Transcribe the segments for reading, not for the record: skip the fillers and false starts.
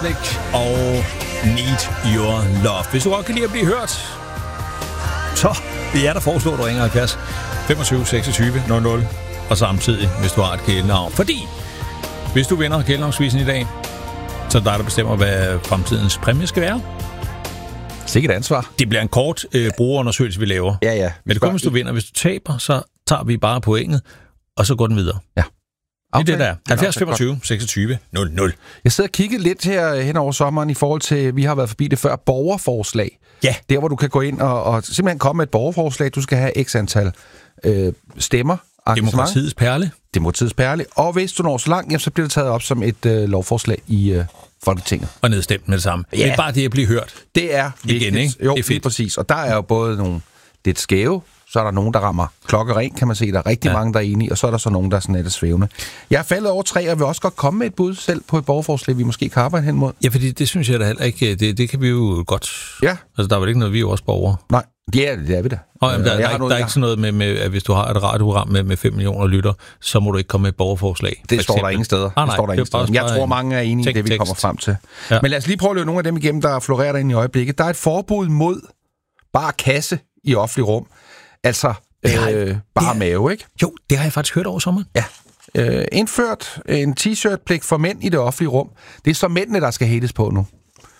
Og Need Your Love. Hvis du godt kan lide at blive hørt, så det er der foreslår, du ringer 70 25 26 00. Og samtidig, hvis du har et kælenavn. Fordi hvis du vinder kælenavnsvisen i dag, så er det dig, der bestemmer, hvad fremtidens præmie skal være. Sikkert ansvar. Det bliver en kort brugerundersøgelse, vi laver. Ja. Men det kommer, hvis du vinder. Hvis du taber, så tager vi bare pointet, og så går den videre. Ja. Det er det der. 70 25 26 00. Jeg sidder og kigger lidt her hen over sommeren i forhold til, vi har været forbi det før, borgerforslag. Ja. Der, hvor du kan gå ind og simpelthen komme med et borgerforslag. Du skal have x antal stemmer. Demokratiets perle. Demokratiets perle. Og hvis du når så langt, jamen, så bliver det taget op som et lovforslag i Folketinget. Og nedstemt med det samme. Ja. Det er bare det at blive hørt. Det er vigtigt. Igen, ikke? Jo, det er fedt. Præcis. Og der er jo både nogle lidt skæve, så er der nogen, der rammer klokkeren, kan man se. Der er rigtig mange, der er enige, og så er der så nogen, der er sådan lidt svævende. Jeg er faldet over 3, og vil også godt komme med et bud selv på et borgerforslag, vi måske kan arbejde hen mod. Ja, fordi det synes jeg da heller ikke. Det kan vi jo godt. Ja. Altså, der er vel ikke noget, vi er jo også borgere. Nej, ja, det er vi da. Og der er ikke sådan noget med, at hvis du har et radioprogram med 5 millioner lytter, så må du ikke komme med et borgerforslag. Det står der ingen steder. Jeg tror, mange er enige i det, vi kommer frem til. Ja. Men lad os lige prøve at løbe nogle af dem igennem, der florerer derinde i øjeblikket. Der er et forbud mod bare kasse i offentlig rum. Altså bare mave, ikke? Jo, det har jeg faktisk hørt over sommeren. Ja. Indført en t-shirt-pligt for mænd i det offentlige rum. Det er så mændene, der skal hættes på nu.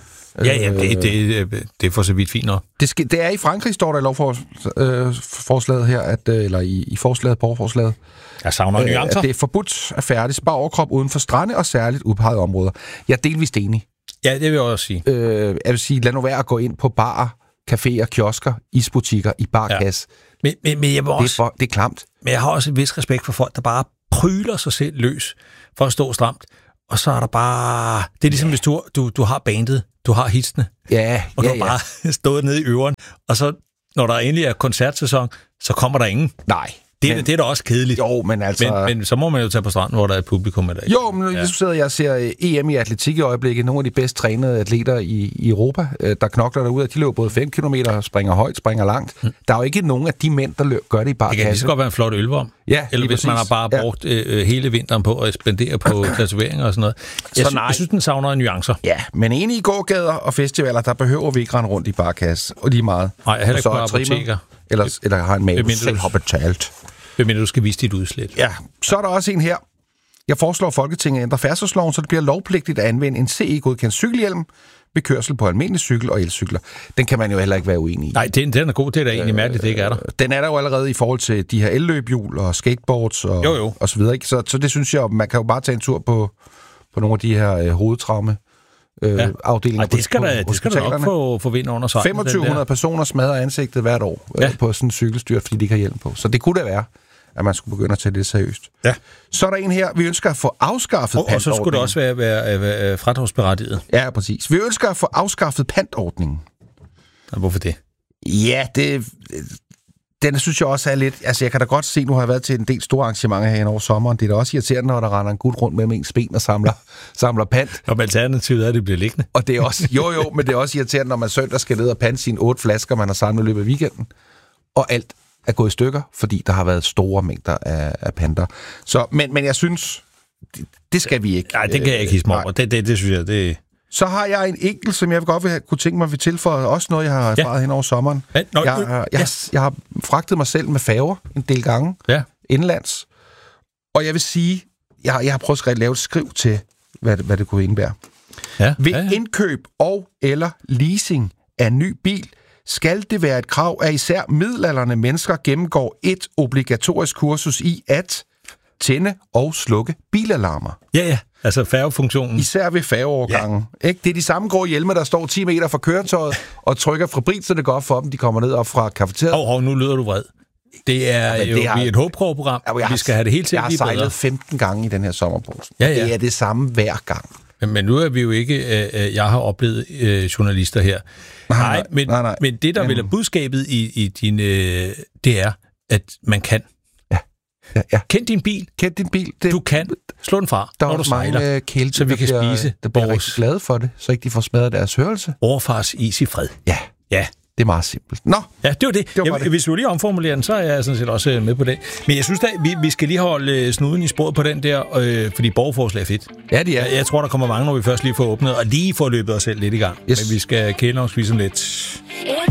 Ja, det er for så vidt fint nok. Det er i Frankrig, står der i lovforslaget her, eller i forslaget, borgerforslaget. Jeg savner nuancer. At det er forbudt at færdes bare overkrop uden for strande og særligt udpegede områder. Jeg er delvist enig. Ja, det vil jeg også sige. Jeg vil sige, lad nu være at gå ind på barer, caféer, kiosker, isbutikker i barkasse. Ja. Men jeg vil også, det er klamt. Men jeg har også en vis respekt for folk, der bare pryler sig selv løs for at stå stramt. Og så er der bare... Det er ligesom, hvis du har bandet, du har hitsene, og du har bare stået nede i øveren, og så, når der endelig er koncertsæson, så kommer der ingen. Nej. Det er da også kedeligt. Jo, men altså... Men så må man jo tage på stranden, hvor der er et publikum i dag. Jo, men jeg sidder jeg ser EM i atletik i øjeblikket. Nogle af de bedst trænede atleter i Europa, der knokler derude, de løber både 5 kilometer, springer højt, springer langt. Der er jo ikke nogen af de mænd, der gør det i bare kasse. Det kan lige så godt være en flot ølvorm. Ja, eller hvis man har bare brugt hele vinteren på at spendere på tatoveringer og sådan noget. Jeg synes, den savner nuancer. Ja, men enig i gågader og festivaler, der behøver vi ikke rende rundt i bare kasse. Og lige meget. Nej, heller ikke på apoteker. Eller har en mave, du selv har betalt. Men du skal vise dit udslæt. Ja, så er der også en her. Jeg foreslår, at Folketinget ændrer færdselsloven, så det bliver lovpligtigt at anvende en CE-godkendt cykelhjelm ved kørsel på almindelig cykel og elcykler. Den kan man jo heller ikke være uenig i. Nej, den er god. Det er da egentlig mærkeligt, det ikke er der. Den er der jo allerede i forhold til de her elløbhjul og skateboards og så videre. Ikke? Så det synes jeg, man kan jo bare tage en tur på nogle af de her hovedtraume afdelinger. Det skal der nok få vind under sig. 2500 personer smadrer ansigtet hvert år på sådan en cykelstyrt, fordi de ikke har hjelm på. Så det kunne da være, at man skulle begynde at tage det seriøst. Ja. Så er der en her, vi ønsker at få afskaffet pantordningen. Og så skulle det også være fradragsberettiget. Ja, præcis. Vi ønsker at få afskaffet pantordningen. Og hvorfor det? Ja, den synes jeg også er lidt... Altså, jeg kan da godt se, nu har jeg været til en del store arrangementer her over sommeren. Det er da også irriterende, når der render en gut rundt mellem ens ben og samler pant. Og alternativet er, at det bliver liggende. Og det er også... Jo, men det er også irriterende, når man søndag skal ned og pante sine 8 flasker, man har samlet i løbet af weekenden. Og alt er gået i stykker, fordi der har været store mængder af panter. Så, men jeg synes, det skal vi ikke. Nej, det kan jeg ikke hisse mig over. Det synes jeg, det... Så har jeg en enkelt, som jeg godt kunne tænke mig at tilføje. Også noget, jeg har erfaret hen over sommeren. Jeg har fragtet mig selv med færger en del gange indlands. Og jeg vil sige, jeg har prøvet at lave et skriv til, hvad det kunne indebære. Ved indkøb og eller leasing af en ny bil, skal det være et krav, at især middelaldrende mennesker gennemgår et obligatorisk kursus i at tænde og slukke bilalarmer. Ja. Altså færgefunktionen. Især ved færgeovergangen. Ja. Ikke? Det er de samme grå hjelme, der står 10 meter fra køretøjet og trykker fabrik, så det går op for dem, de kommer ned op fra kafeteriet. Nu lyder du vred. Det er et håbprøveprogram. Vi skal have det helt til at blive bedre. Jeg har sejlet 15 gange i den her sommerpause. Ja. Det er det samme hver gang. Men nu er vi jo ikke... jeg har oplevet journalister her. Nej. Men det, der vil have budskabet i din... det er, at man kan. Ja. Kend din bil. Du kan slå den fra, når du sejler, kælte, så vi kan spise der bliver rigtig glade for det, så ikke de får smadret deres hørelse. Overfars is i fred. Ja. Det er meget simpelt. Nå! Ja, det var det. Det. Hvis du lige omformulerer den, så er jeg sådan set også med på det. Men jeg synes da, vi skal lige holde snuden i sporet på den der, fordi borgerforslag er fedt. Ja, det er. Jeg tror, der kommer mange, når vi først lige får åbnet, og lige får løbet os selv lidt i gang. Yes. Men vi skal kende os lidt.